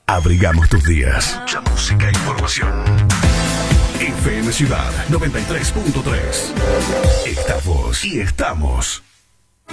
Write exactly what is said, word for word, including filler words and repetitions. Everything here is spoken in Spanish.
Abrigamos tus días. Mucha música e información. F M Ciudad noventa y tres punto tres. Estamos y estamos.